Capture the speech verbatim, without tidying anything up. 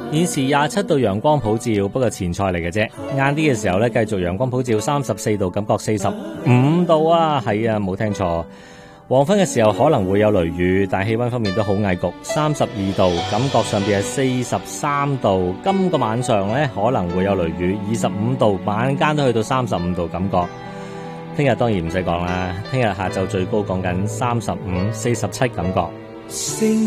現時廿七度陽光普照，不過前菜嚟嘅啫。晏啲嘅時候咧，繼續陽光普照，三十四度，感覺四十五度啊，係啊，冇聽錯。黃昏嘅時候可能會有雷雨，但氣溫方面都好翳焗，三十二度，感覺上邊係四十三度。今個晚上咧可能會有雷雨，二十五度，晚間都去到三十五度，感覺。聽日當然唔使講啦，聽日下晝最高講緊三十五、四十七，感覺。